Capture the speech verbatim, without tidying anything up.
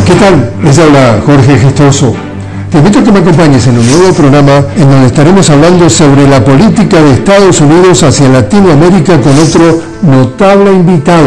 ¿Qué tal? Les habla Jorge Gestoso. Te invito a que me acompañes en un nuevo programa en donde estaremos hablando sobre la política de Estados Unidos hacia Latinoamérica con otro notable invitado.